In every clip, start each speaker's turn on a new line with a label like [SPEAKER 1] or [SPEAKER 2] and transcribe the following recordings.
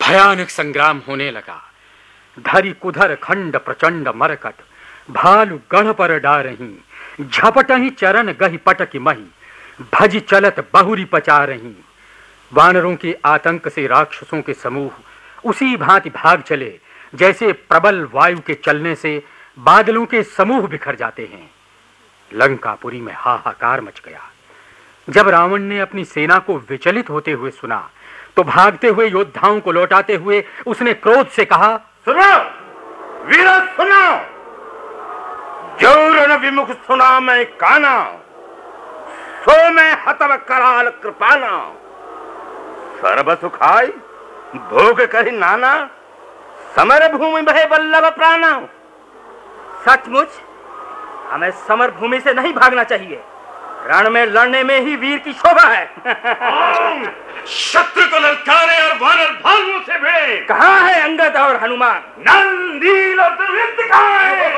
[SPEAKER 1] भयानक संग्राम होने लगा। धरी कुधर खंड प्रचंड मरकट, भालू गढ़ पर डारही, झपटही चरण गही पटकी मही, भज चलत बहुरी पचा रही। वानरों के आतंक से राक्षसों के समूह उसी भांति भाग चले जैसे प्रबल वायु के चलने से बादलों के समूह बिखर जाते हैं। लंकापुरी में हाहाकार मच गया। जब रावण ने अपनी सेना को विचलित होते हुए सुना तो भागते हुए योद्धाओं को लौटाते हुए उसने क्रोध से कहा,
[SPEAKER 2] सुनो वीरो, सुनो, जो रण विमुख सुना मैं काना, सो मैं हतव कराल कृपाना। सर्व सुखाई भोग करी नाना, समर भूमि बहे बल्लभ प्राणा।
[SPEAKER 3] सचमुच हमें समर भूमि से नहीं भागना चाहिए, रण में लड़ने में ही वीर की शोभा है।
[SPEAKER 2] शत्रु को ललकारे और वानर भालुओं से भिड़े।
[SPEAKER 3] कहाँ है अंगद और हनुमान?
[SPEAKER 2] नल नील और दुर्विध कहाँ है?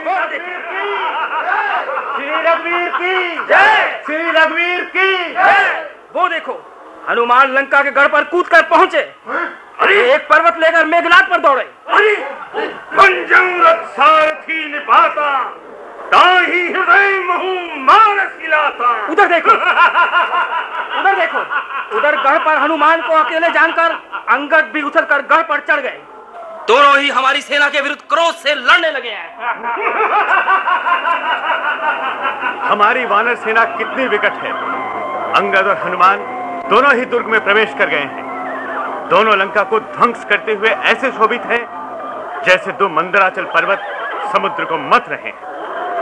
[SPEAKER 3] श्री रघुवीर की जय, श्री रघुवीर की जय। वो देखो, हनुमान लंका के गढ़ पर कूदकर पहुंचे। अरे एक पर्वत लेकर मेघनाद पर दौड़े।
[SPEAKER 2] अरे पंजंग रथ सारथी निभाता, ताही हृदय महू मानस हिलाता।
[SPEAKER 3] उधर देखो, उधर देखो, उधर गढ़ पर हनुमान को अकेले जानकर अंगद भी उछलकर गढ़ पर चढ़ गए। दोनों ही हमारी सेना के विरुद्ध क्रोध से लड़ने लगे हैं।
[SPEAKER 4] हमारी वानर सेना कितनी विकट है। अंगद और हनुमान दोनों ही दुर्ग में प्रवेश कर गए हैं। दोनों लंका को ध्वंस करते हुए ऐसे शोभित हैं जैसे दो मंदराचल पर्वत समुद्र को मथ रहे हैं।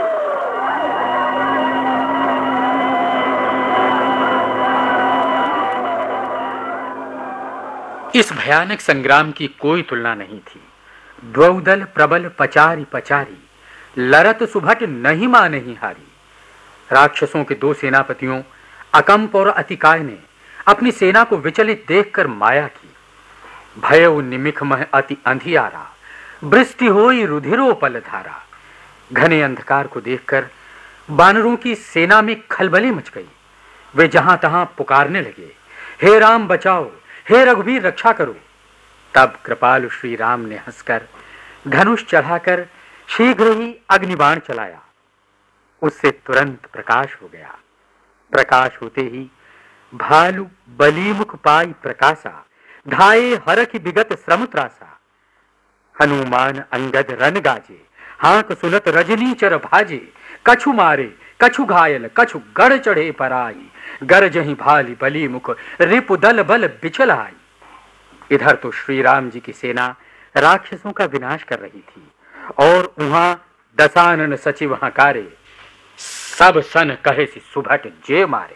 [SPEAKER 1] इस भयानक संग्राम की कोई तुलना नहीं थी। द्वौदल प्रबल पचारी पचारी, लरत सुभट नहीं मां नहीं हारी। राक्षसों के दो सेनापतियों अकंप और अतिकाय ने अपनी सेना को विचलित देखकर माया की। भयउ निमिख मह अति अंधियारा, वृष्टि होई रुधिरोपल धारा। घने अंधकार को देखकर वानरों की सेना में खलबली मच गई। वे जहां तहां पुकारने लगे, हे राम बचाओ, हे रघुवीर रक्षा करो। तब कृपालु श्री राम ने हंसकर धनुष चढ़ाकर शीघ्र ही अग्निबाण चलाया। उससे तुरंत प्रकाश हो गया। प्रकाश होते ही भालू बलीमुख पाई प्रकाशा, धाये हरख विगत श्रम त्रासा। हनुमान अंगद रन गाजे, हाक सुनत रजनीचर भाजे। कछु मारे कछु घायल, कछु गढ़ चढ़े पराई। गरजहि भाली बलीमुख, रिपु दल बल बिछल आई। इधर तो श्री राम जी की सेना राक्षसों का विनाश कर रही थी और वहां दशानन सचिव हकारे, सब सन कहे सी सुभट जे मारे।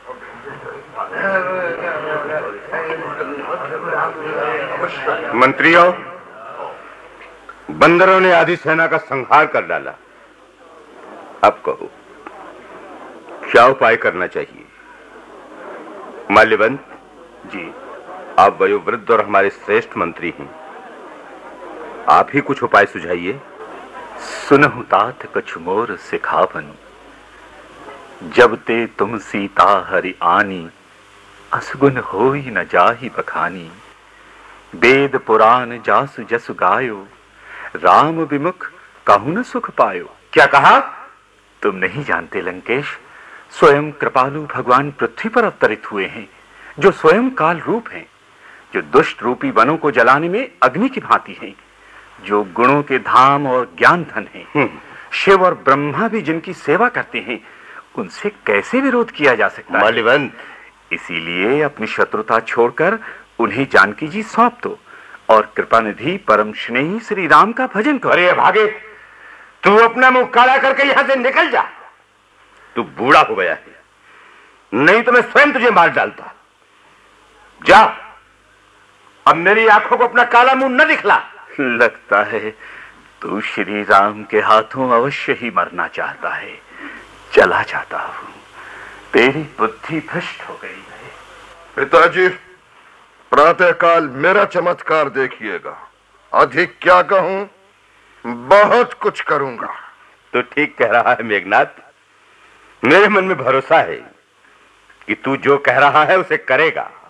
[SPEAKER 2] मंत्रियों, बंदरों ने आधी सेना का संहार कर डाला। अब कहो क्या उपाय करना चाहिए? माल्यवंत जी, आप वयोवृद्ध और हमारे श्रेष्ठ मंत्री हैं, आप ही कुछ उपाय सुझाइए।
[SPEAKER 5] सुनहु तात कछु मोर सिखावन, जब ते तुम सीता हरि आनी। असगुन होई न जाहि बखानी, वेद पुराण जासु जसु गायो। राम विमुख कहु न सुख पायो।
[SPEAKER 2] क्या कहा?
[SPEAKER 5] तुम नहीं जानते लंकेश, स्वयं कृपालु भगवान पृथ्वी पर अवतरित हुए हैं, जो स्वयं काल रूप हैं, जो दुष्ट रूपी वनों को जलाने में अग्नि की भांति हैं, जो गुणों के धाम और ज्ञान धन हैं। शिव और ब्रह्मा भी जिनकी सेवा करते हैं, उनसे कैसे विरोध किया जा सकता है?
[SPEAKER 2] माल्यवंत,
[SPEAKER 5] इसीलिए अपनी शत्रुता छोड़कर उन्हें जानकी जी सौंप दो और कृपानिधि परम स्नेही श्री राम का भजन करो।
[SPEAKER 2] अरे भागे, तू अपना मुंह काला करके यहां से निकल जा। तू बूढ़ा हो गया है, नहीं तो मैं स्वयं तुझे मार डालता। जा, अब मेरी आंखों को अपना काला मुंह न दिखला।
[SPEAKER 5] लगता है तू श्री राम के हाथों अवश्य ही मरना चाहता है। चला जाता हूं, तेरी बुद्धि भ्रष्ट हो गई है।
[SPEAKER 6] पिताजी, प्रातःकाल मेरा चमत्कार देखिएगा। अधिक क्या कहूं, बहुत कुछ करूंगा।
[SPEAKER 2] तो ठीक कह रहा है मेघनाथ। मेरे मन में भरोसा है कि तू जो कह रहा है उसे करेगा।